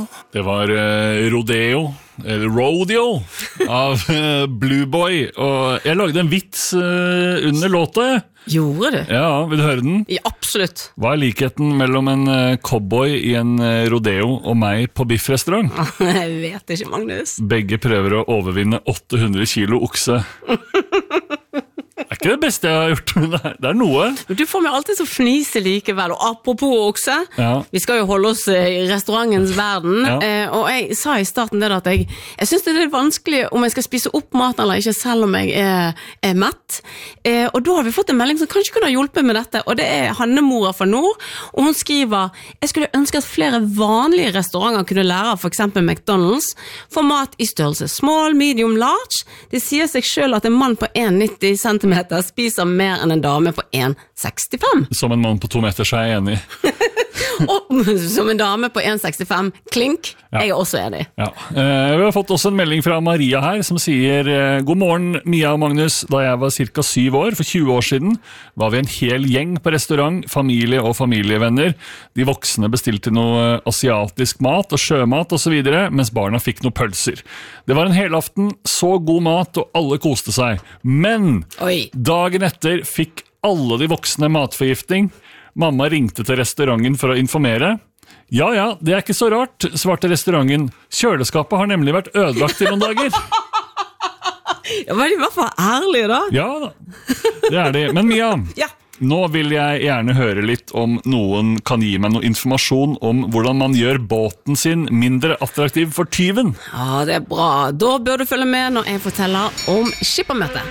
Det var Rodeo, eller Rodeo, av Blue Boy, og jeg lagde en vits under låta. Gjorde du? Ja, vil du høre den? Ja, absolutt. Hva likheten mellom en cowboy i en rodeo og meg på biffrestaurant? Jeg vet ikke, Magnus. Begge prøver å overvinne 800 kilo okse. Det ikke det beste jeg har gjort, men det noe. Du får meg alltid så fnise likevel, og apropos okse, vi skal jo holde oss i restaurantens verden, og jeg sa i starten det at jeg synes det litt vanskelig om jeg skal spise opp maten eller ikke, selv om jeg er mett. Og da har vi fått en melding som kanskje kunne ha hjulpet med dette, og det Hanne-mora fra Nord, og hun skriver: jeg skulle ønske at flere vanlige restauranter kunne lære av for eksempel McDonald's, for mat i størrelse small, medium, large. Det sier seg selv at en mann på 1,90 cm spiser mer enn en dame på 1,65. Som en mann på 2 meter, så jeg enig. Og som en dame på 1,65, klink, jeg også enig. Ja. Vi har fått også en melding fra Maria her, som sier: God morgen, Mia og Magnus. Da jeg var cirka 7 år, for 20 år siden, var vi en hel gjeng på restaurant, familie og familievenner. De voksne bestilte noe asiatisk mat og sjømat og så videre, mens barna fikk noe pølser. Det var en helaften, så god mat, og alle koste seg. Men dagen etter fikk alle de voksne matforgifting. Mamma ringte til restauranten for å informere. Ja, det ikke så rart, svarte restauranten. Kjøleskapet har nemlig vært ødelagt i noen dager. Ja, var de i hvert fall ærlige da? Ja da, det de. Men Mia, nå vil jeg gjerne høre litt om noen kan gi meg noe informasjon om hvordan man gjør båten sin mindre attraktiv for tyven. Ja, det bra. Da bør du følge med når jeg forteller om skippermøte.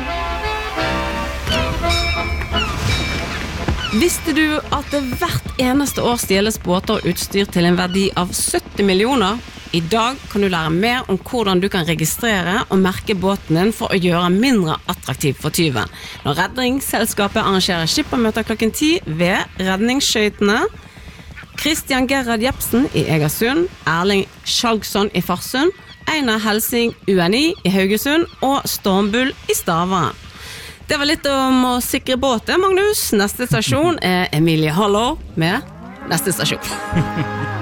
Visste du at det hvert eneste år stjeles båter og utstyr til en verdi av 70 millioner? I dag kan du lære mer om hvordan du kan registrere og merke båten din for å gjøre mindre attraktiv for tyven. Når Redningsselskapet arrangerer skippermøter klokken 10 ved Redningsskøytene, Christian Gerhard Jepsen i Egersund, Erling Skjalgsson i Farsund, Einar Helsing UNI i Haugesund og Stormbull i Stavern. Det var litt om å sikre båten, Magnus. Neste stasjon Emilie Hallow med Neste stasjon.